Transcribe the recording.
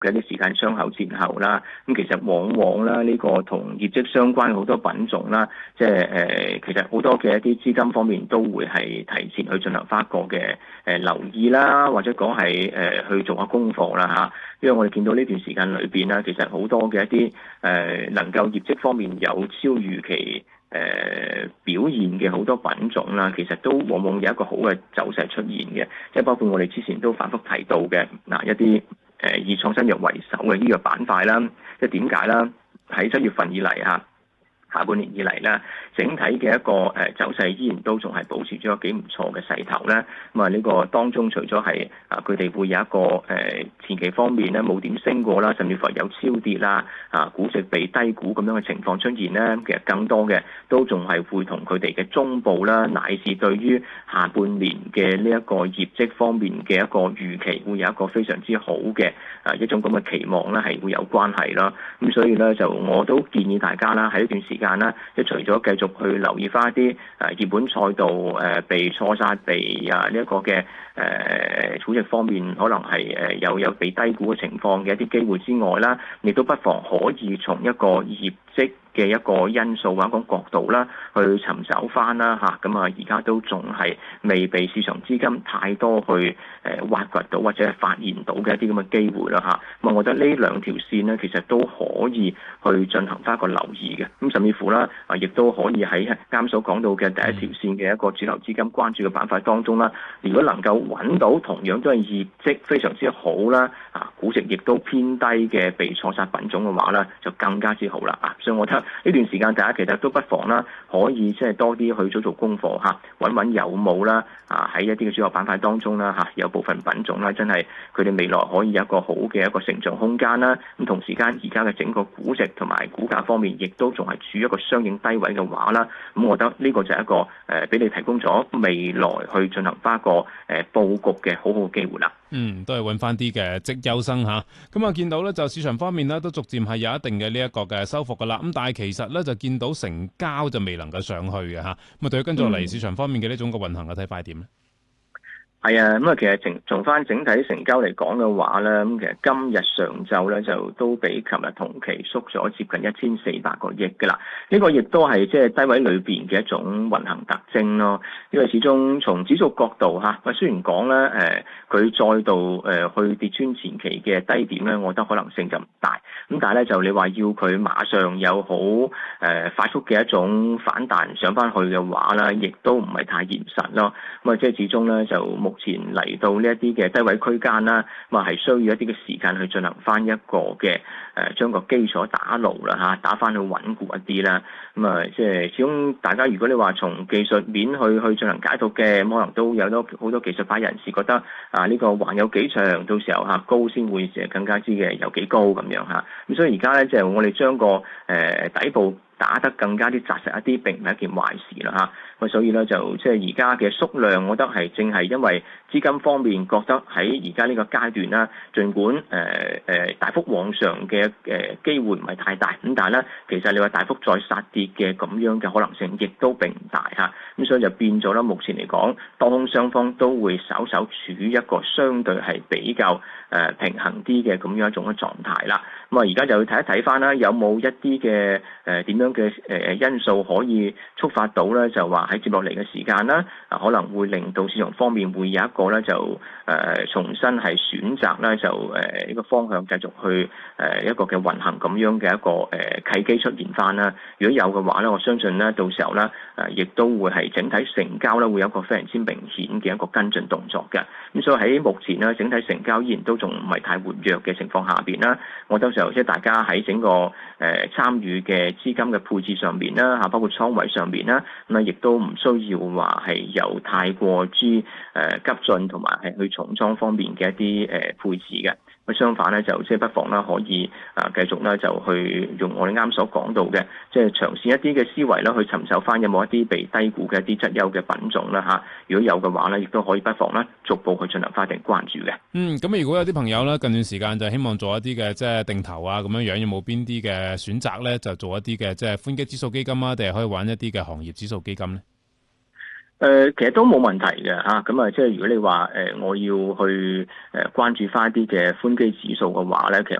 嘅啲時間窗口前後啦，咁其實往往啦呢個同業績相關好多品種啦，即係其實好多嘅一啲資金方面都會係提前去進行翻一個嘅留意啦，或者講係去做下功課啦嚇。因為我哋見到呢段時間裏邊啦，其實好多嘅一啲能夠業績方面有超預期表現嘅好多品種啦，其實都往往有一個好嘅走勢出現嘅，即係包括我哋之前都反覆提到嘅嗱一啲以創新藥為首嘅醫藥板塊啦，即係點解啦？喺7月份以嚟嚇，下半年以嚟咧，整體嘅一個走勢依然都仲係保持咗幾唔錯嘅勢頭咧。咁啊，呢個當中除咗係佢哋會有一個前期方面咧冇點升過啦，甚至乎有超跌啦，估值被低估咁樣嘅情況出現咧，其實更多嘅都仲係會同佢哋嘅中部啦，乃至對於下半年嘅呢一個業績方面嘅一個預期，會有一個非常之好嘅一種咁嘅期望咧，係會有關係啦。咁所以咧，就我都建議大家啦，喺呢段時間啦，即係除咗繼續去留意翻一啲熱門賽道被錯殺、被呢一個嘅估值方面可能係有被低估嘅情況嘅一啲機會之外啦，亦都不妨可以從一個業績嘅一個因素或者講角度啦，去尋找翻啦嚇，咁啊而家都仲係未被市場資金太多去挖掘到或者係發現到嘅一啲咁嘅機會啦嚇，咁啊我覺得呢兩條線呢，其實都可以去進行翻一個留意嘅，咁甚至乎啦亦都可以喺啱所講到嘅第一條線嘅一個主流資金關注嘅板塊當中啦，如果能夠揾到同樣都係業績非常之好啦，估值亦都偏低嘅被錯殺品種嘅話咧，就更加之好啦啊！所以我覺得呢段時間大家其實都不妨啦，可以即係多啲去做功課嚇，揾有冇啦喺一啲嘅主流板塊當中啦有部分品種啦，真係佢哋未來可以有一個好嘅一個成長空間啦。咁同時間而家嘅整個估值同埋股價方面，亦都仲係處於一個相應低位嘅話啦，咁我覺得呢個就係一個俾你提供咗未來去進行翻一個佈局嘅好好嘅機會啦。 都係揾翻啲嘅績優生嚇。咁啊見到咧就市場方面咧都逐漸係有一定嘅呢一個嘅收復噶啦。咁但係其實咧就見到成交就未能夠上去嘅嚇。咁啊對於跟住落嚟市場方面嘅呢種嘅運行嘅睇法係點咧？ 係啊，咁啊，其實從翻整體成交嚟講嘅話咧，咁其實今日上晝咧就都比琴日同期縮咗接近1400個億嘅啦。呢個亦都係即係低位裏邊嘅一種運行特徵咯。因為始終從指數角度嚇，雖然講咧佢再度去跌穿前期嘅低點咧，我覺得可能性就唔大。咁但係咧就你話要佢馬上有好快速嘅一種反彈上翻去嘅話咧，亦都唔係太現實咯。咁啊，即係始終咧就目前嚟到呢一啲嘅低位區間啦，咁啊係需要一啲嘅時間去進行翻一個嘅將個基礎打牢啦嚇，打翻去穩固一啲啦。咁啊，即係始終大家如果你話從技術面去進行解讀嘅，可能都有好多技術派人士覺得呢個橫有幾長，到時候高先會更加之嘅有幾高咁樣嚇。咁所以而家咧就我哋將個底部打得更加啲紮實一啲，並唔係一件壞事啦嚇。咁所以咧就即係而家嘅縮量，我覺得係正係因為資金方面覺得喺而家呢個階段啦，儘管大幅往上嘅機會唔係太大，咁但係咧其實你話大幅再殺跌嘅咁樣嘅可能性，亦都並唔大嚇。咁所以就變咗啦，目前嚟講，多空雙方都會稍稍處於一個相對係比較平衡啲嘅咁樣一種嘅狀態啦。咁啊，而家就要睇一睇翻啦，有冇一啲嘅點樣嘅因素可以觸發到咧？就話喺接落嚟嘅時間啦，可能會令到市場方面會有一個咧就重新係選擇咧就呢個方向繼續去一個嘅運行咁樣嘅一個契機出現翻啦。如果有嘅話咧，我相信咧到時候咧亦都會係整體成交咧會有一個非常之明顯嘅一個跟進動作嘅。咁所以喺目前咧整體成交依然都仲唔係太活躍嘅情況下邊啦，我到時候即係大家喺整個參與嘅資金嘅配置上面啦，包括倉位上面啦，咁啊亦都唔需要話係有太過之急進同埋係去重倉方面嘅一啲配置嘅。咁相反咧，就即係不妨啦，可以繼續咧就去用我哋啱所講到嘅，即係長線一啲嘅思維啦，去尋找翻有冇一啲被低估嘅一啲質優嘅品種啦嚇。如果有嘅話咧，亦都可以不妨咧逐步去進行翻一定關注嘅。 咁如果有啲朋友咧近段時間就希望做一啲嘅即係定投啊咁樣樣，有冇邊啲嘅選擇咧？就做一啲嘅即係寬基指數基金啊，定係可以玩一啲嘅行業指數基金咧？ 其實都冇問題嘅嚇，咁即係如果你話我要去關注翻啲嘅寬基指數嘅話咧，其實